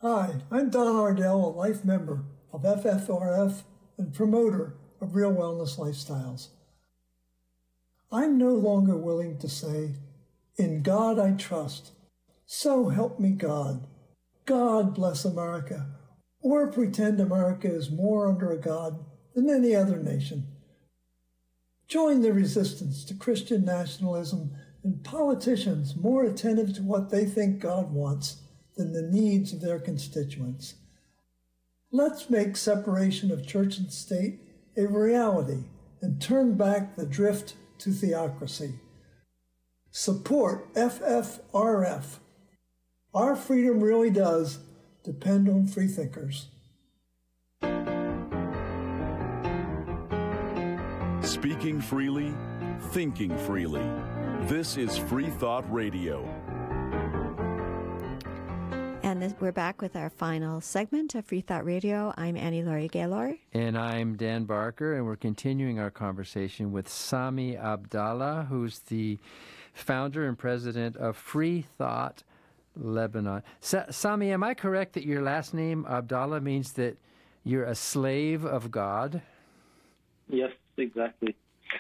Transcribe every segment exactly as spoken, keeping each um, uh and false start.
Hi, I'm Don Ardell, a life member of F F R F and promoter of Real Wellness Lifestyles. I'm no longer willing to say, "In God I trust, so help me God, God bless America," or pretend America is more under a God than any other nation. Join the resistance to Christian nationalism and politicians more attentive to what they think God wants than the needs of their constituents. Let's make separation of church and state a reality and turn back the drift to theocracy. Support F F R F. Our freedom really does depend on free thinkers. Speaking freely, thinking freely. This is Free Thought Radio. And this, we're back with our final segment of Free Thought Radio. I'm Annie Laurie Gaylor. And I'm Dan Barker, and we're continuing our conversation with Sami Abdallah, who's the founder and president of Free Thought Lebanon. Sa- Sami, am I correct that your last name, Abdallah, means that you're a slave of God? Yes, exactly.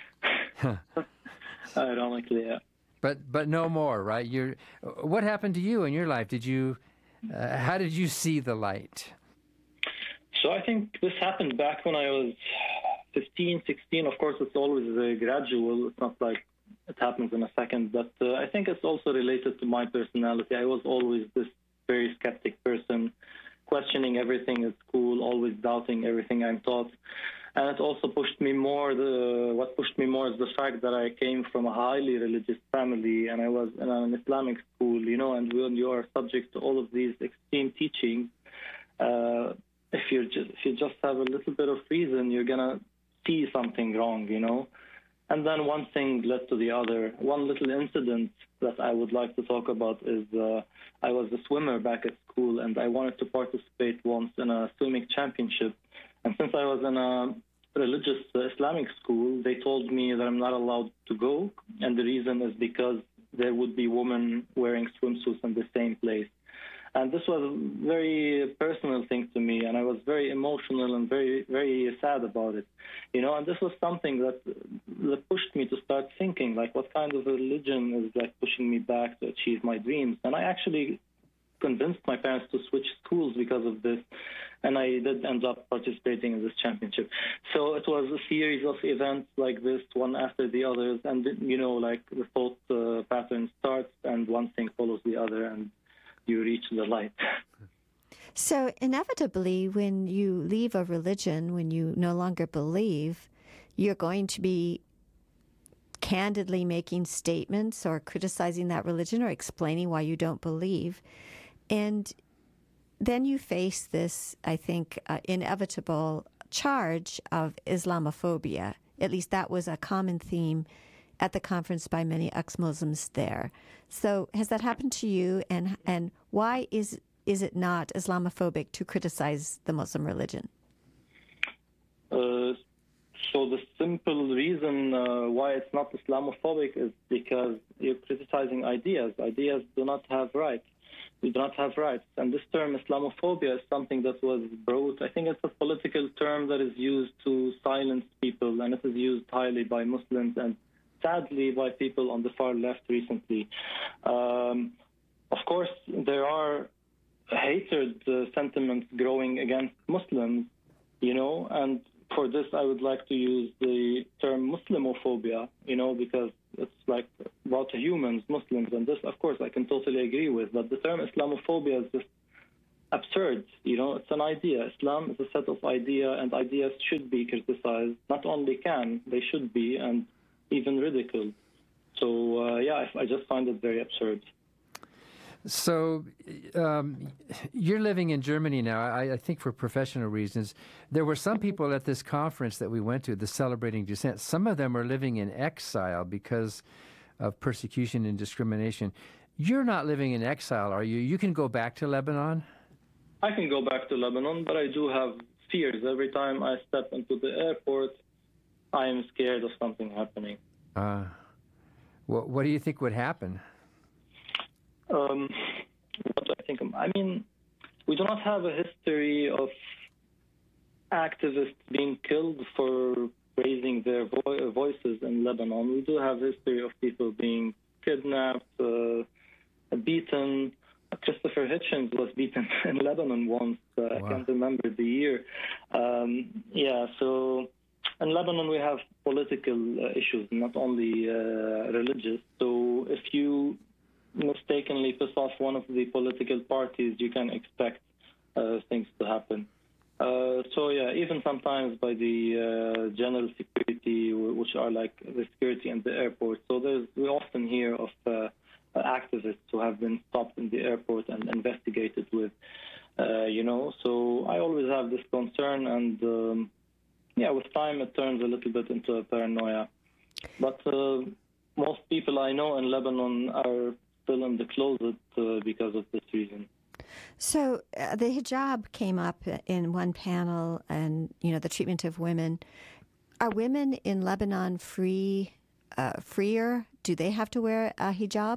Ironically, yeah. But but no more, right? You're. What happened to you in your life? Did you? Uh, how did you see the light? So I think this happened back when I was fifteen, sixteen. Of course, it's always uh, gradual. It's not like it happens in a second. But uh, I think it's also related to my personality. I was always this very skeptic person, questioning everything at school, always doubting everything I'm taught. And it also pushed me more, the, what pushed me more is the fact that I came from a highly religious family and I was in an Islamic school, you know, and when you are subject to all of these extreme teachings, uh, if, you're just, if you just have a little bit of reason, you're going to see something wrong, you know. And then one thing led to the other. One little incident that I would like to talk about is uh, I was a swimmer back at school and I wanted to participate once in a swimming championship. And since I was in a religious uh, Islamic school, they told me that I'm not allowed to go. And the reason is because there would be women wearing swimsuits in the same place. And this was a very personal thing to me. And I was very emotional and very, very sad about it. You know, and this was something that, that pushed me to start thinking, like, what kind of religion is like pushing me back to achieve my dreams? And I actually convinced my parents to switch schools because of this, and I did end up participating in this championship. So it was a series of events like this, one after the others, and, you know, like the thought uh, pattern starts, and one thing follows the other, and you reach the light. So inevitably, when you leave a religion, when you no longer believe, you're going to be candidly making statements or criticizing that religion or explaining why you don't believe. And then you face this, I think, uh, inevitable charge of Islamophobia. At least that was a common theme at the conference by many ex-Muslims there. So has that happened to you? And and why is is it not Islamophobic to criticize the Muslim religion? Uh, so the simple reason uh, why it's not Islamophobic is because you're criticizing ideas. Ideas do not have rights. We do not have rights. And this term Islamophobia is something that was brought, I think it's a political term that is used to silence people, and it is used highly by Muslims and sadly by people on the far left recently. Um, of course, there are hatred uh, sentiments growing against Muslims, you know, and for this I would like to use the term Muslimophobia, you know, because it's like about humans, Muslims, and this, of course, I can totally agree with. But the term Islamophobia is just absurd. You know, it's an idea. Islam is a set of ideas, and ideas should be criticized. Not only can, they should be, and even ridiculed. So, uh, yeah, I, I just find it very absurd. So um, you're living in Germany now, I, I think for professional reasons. There were some people at this conference that we went to, the Celebrating Dissent. Some of them are living in exile because of persecution and discrimination. You're not living in exile, are you? You can go back to Lebanon? I can go back to Lebanon, but I do have fears. Every time I step into the airport, I am scared of something happening. Uh, what, what do you think would happen? Um, what do I think? I mean, we do not have a history of activists being killed for raising their vo- voices in Lebanon. We do have a history of people being kidnapped, uh, beaten. Christopher Hitchens was beaten in Lebanon once. Uh, wow. I can't remember the year. Um, yeah, so in Lebanon we have political uh, issues, not only uh, religious. So if you mistakenly piss off one of the political parties, you can expect uh, things to happen. Uh, so yeah, even sometimes by the uh, general security, which are like the security in the airport. So there's, we often hear of uh, activists who have been stopped in the airport and investigated with, uh, you know. So I always have this concern, and um, yeah, with time it turns a little bit into a paranoia. But uh, most people I know in Lebanon are still in the closet uh, because of this reason. So uh, the hijab came up in one panel, and you know the treatment of women. Are women in Lebanon free, uh, freer? Do they have to wear a hijab?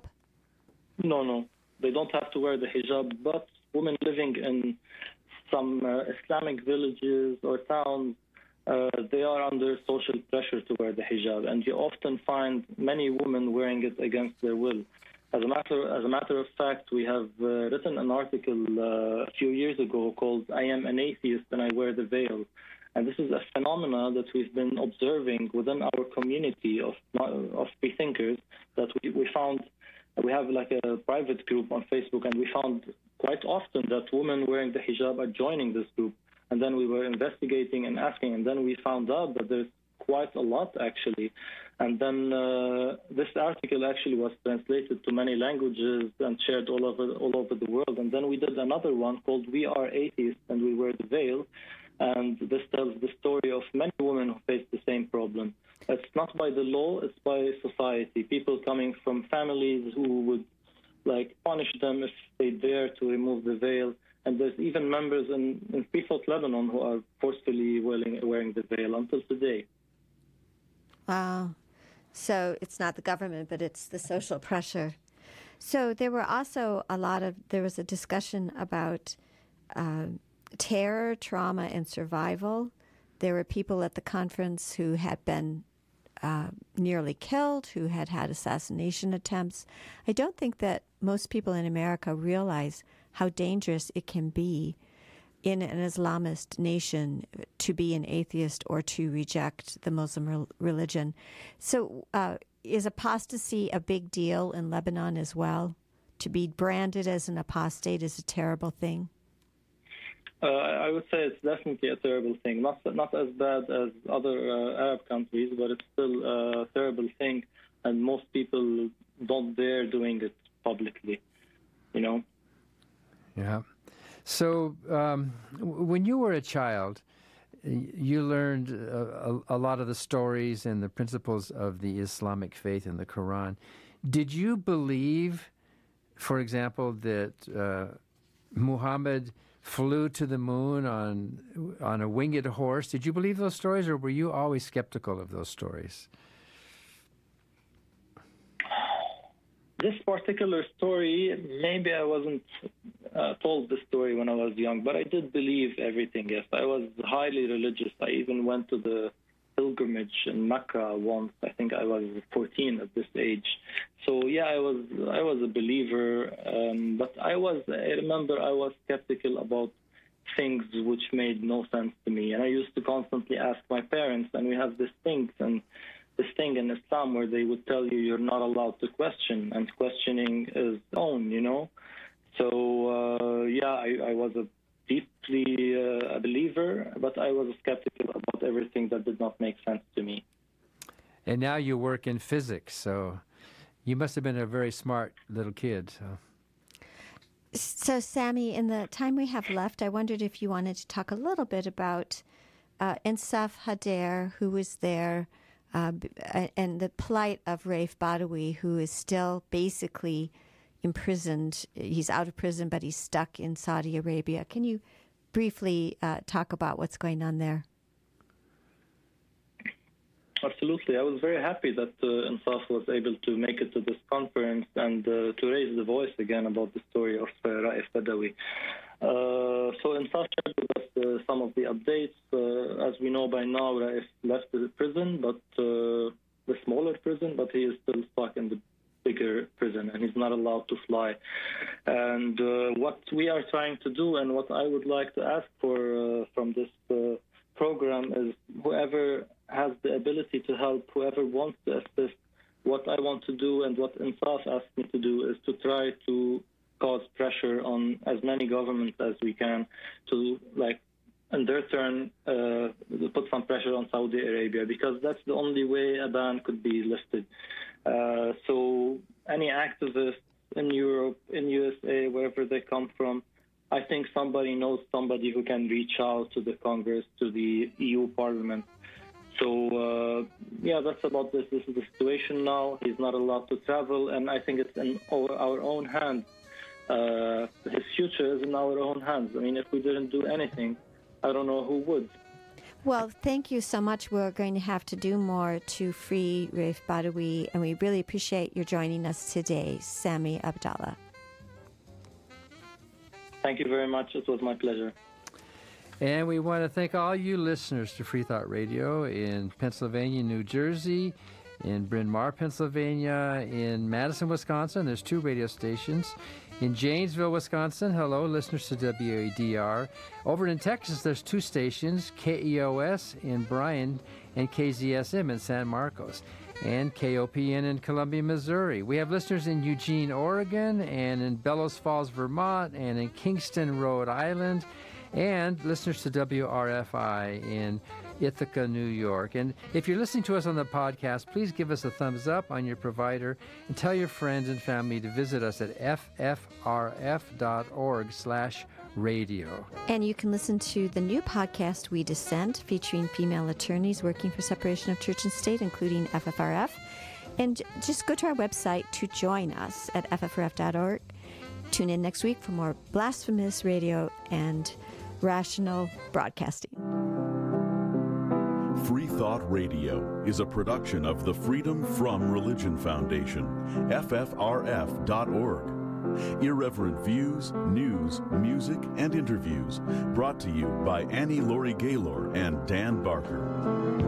No, no, they don't have to wear the hijab. But women living in some uh, Islamic villages or towns, uh, they are under social pressure to wear the hijab, and you often find many women wearing it against their will. As a matter, as a matter of fact, we have uh, written an article uh, a few years ago called "I Am an Atheist and I Wear the Veil," and this is a phenomenon that we've been observing within our community of of free thinkers. That we, we found, we have like a private group on Facebook, and we found quite often that women wearing the hijab are joining this group. And then we were investigating and asking, and then we found out that there's quite a lot actually. And then uh, this article actually was translated to many languages and shared all over all over the world. And then we did another one called "We Are Atheists and We Wear the Veil," and this tells the story of many women who face the same problem. It's not by the law; it's by society. People coming from families who would like punish them if they dare to remove the veil. And there's even members in, in Free Thought Lebanon who are forcefully wearing, wearing the veil until today. Wow. So it's not the government, but it's the social pressure. So there were also a lot of, there was a discussion about uh, terror, trauma, and survival. There were people at the conference who had been uh, nearly killed, who had had assassination attempts. I don't think that most people in America realize how dangerous it can be in an Islamist nation to be an atheist or to reject the Muslim re- religion. So uh, is apostasy a big deal in Lebanon as well? To be branded as an apostate is a terrible thing? Uh, I would say it's definitely a terrible thing. Not not as bad as other uh, Arab countries, but it's still a terrible thing. And most people don't dare doing it publicly, you know? Yeah. So um, when you were a child, you learned a, a, a lot of the stories and the principles of the Islamic faith in the Quran. Did you believe, for example, that uh, Muhammad flew to the moon on on a winged horse? Did you believe those stories, or were you always skeptical of those stories? This particular story, maybe I wasn't uh, told the story when I was young, but I did believe everything, yes. I was highly religious. I even went to the pilgrimage in Mecca once. I think I was fourteen at this age. So, yeah, I was I was a believer, um, but I was, I remember I was skeptical about things which made no sense to me. And I used to constantly ask my parents, and we have this thing, and this thing in Islam where they would tell you you're not allowed to question, and questioning is own, you know. So, uh, yeah, I, I was a deeply uh, a believer, but I was skeptical about everything that did not make sense to me. And now you work in physics, so you must have been a very smart little kid. So, so Sami, in the time we have left, I wondered if you wanted to talk a little bit about uh, Ensaf Hader, who was there, Uh, and the plight of Raif Badawi, who is still basically imprisoned. He's out of prison, but he's stuck in Saudi Arabia. Can you briefly uh, talk about what's going on there? Absolutely. I was very happy that uh, Ensaf was able to make it to this conference and uh, to raise the voice again about the story of uh, Raif Badawi. Uh, so Insaf shared with us uh, some of the updates. Uh, as we know by now, Raif left the prison, but uh, the smaller prison, but he is still stuck in the bigger prison, and he's not allowed to fly. And uh, what we are trying to do, and what I would like to ask for uh, from this uh, program, is whoever has the ability to help, whoever wants to assist, what I want to do and what Insaf asked me to do is to try to cause pressure on as many governments as we can to, like, in their turn, uh, put some pressure on Saudi Arabia, because that's the only way a ban could be lifted. Uh, so any activists in Europe, in U S A, wherever they come from, I think somebody knows somebody who can reach out to the Congress, to the E U Parliament. So, uh, yeah, that's about this. This is the situation now. He's not allowed to travel, and I think it's in our, our own hands. Uh, his future is in our own hands. I mean, if we didn't do anything, I don't know who would. Well, thank you so much. We're going to have to do more to free Raif Badawi, and we really appreciate your joining us today, Sami Abdallah. Thank you very much. It was my pleasure. And we want to thank all you listeners to Free Thought Radio in Pennsylvania, New Jersey, in Bryn Mawr, Pennsylvania, in Madison, Wisconsin. There's two radio stations. In Janesville, Wisconsin, hello, listeners to W A D R. Over in Texas, there's two stations, K E O S in Bryan and K Z S M in San Marcos, and K O P N in Columbia, Missouri. We have listeners in Eugene, Oregon, and in Bellows Falls, Vermont, and in Kingston, Rhode Island, and listeners to W R F I in Ithaca, New York. And if you're listening to us on the podcast, please give us a thumbs up on your provider and tell your friends and family to visit us at f f r f dot org slash radio. And you can listen to the new podcast, We Dissent, featuring female attorneys working for separation of church and state, including F F R F. And just go to our website to join us at f f r f dot org. Tune in next week for more blasphemous radio and rational broadcasting. Free Thought Radio is a production of the Freedom From Religion Foundation, f f r f dot org. Irreverent views, news, music, and interviews brought to you by Annie Laurie Gaylor and Dan Barker.